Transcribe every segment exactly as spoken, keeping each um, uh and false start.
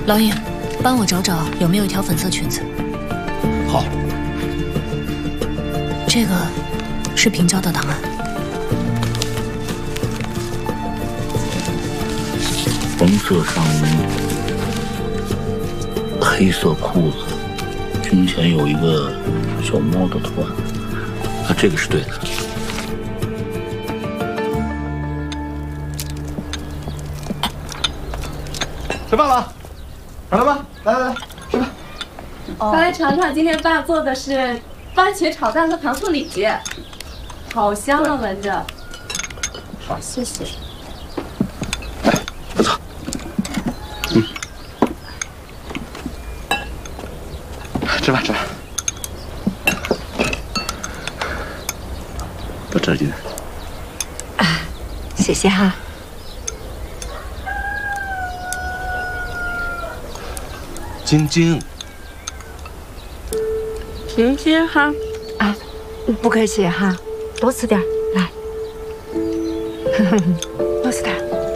老尹，帮我找找有没有一条粉色裙子。 好。 这个是平交的档案。 红色上衣，黑色裤子，胸前有一个小猫的图案。啊，这个是对的。 吃饭了，好了吗？来来来，吃饭。 哦，快来尝尝今天爸做的是番茄炒蛋和糖醋里脊，好香啊，闻着。好，谢谢。 来，不错。嗯，吃饭吃饭。多吃点。 啊，谢谢哈。 晶晶， 晶晶哈，啊，不客气哈，多吃点，来，多吃点。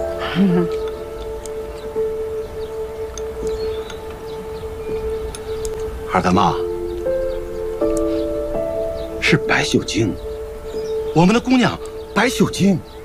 二大妈，是白秀晶，我们的姑娘白秀晶。